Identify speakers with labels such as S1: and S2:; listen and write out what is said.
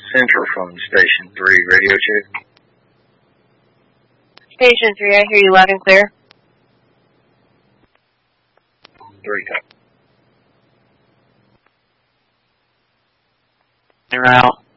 S1: Central from Station 3, radio check.
S2: Station 3, I hear you loud and clear.
S1: 3 times.
S3: You're out.